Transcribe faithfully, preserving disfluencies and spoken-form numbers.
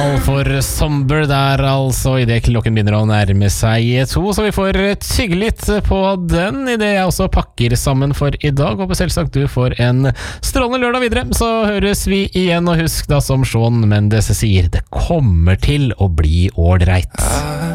For Somber der altså, i det klokken begynner å nærme seg to, så vi får tygge litt på den i det jeg også pakker sammen for i dag. Håper selvsagt du får en strålende lørdag videre, så høres vi igjen, og husk da som Shawn Mendes sier, det kommer til å bli ålreit.